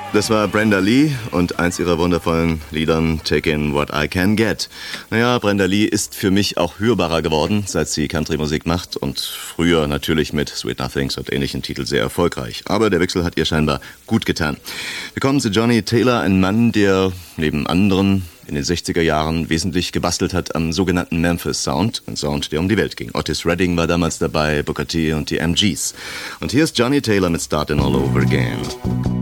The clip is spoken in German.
Das war Brenda Lee und eins ihrer wundervollen Liedern, Taking What I Can Get. Naja, Brenda Lee ist für mich auch hörbarer geworden, seit sie Country-Musik macht und früher natürlich mit Sweet Nothings und ähnlichen Titeln sehr erfolgreich. Aber der Wechsel hat ihr scheinbar gut getan. Wir kommen zu Johnny Taylor, ein Mann, der neben anderen in den 60er Jahren wesentlich gebastelt hat am sogenannten Memphis Sound, ein Sound, der um die Welt ging. Otis Redding war damals dabei, Booker T und die MGs. Und hier ist Johnny Taylor mit Startin' All Over Again.